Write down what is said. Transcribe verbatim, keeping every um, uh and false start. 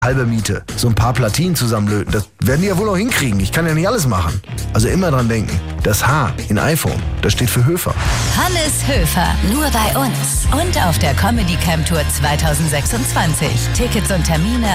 halbe Miete. So ein paar Platinen zusammenlöten, das werden die ja wohl auch hinkriegen. Ich kann ja nicht alles machen. Also immer dran denken, das H in iPhone, das steht für Höfer. Hannes Höfer, nur bei uns und auf der Comedy Camp Tour zwanzig sechsundzwanzig. Tickets und Termine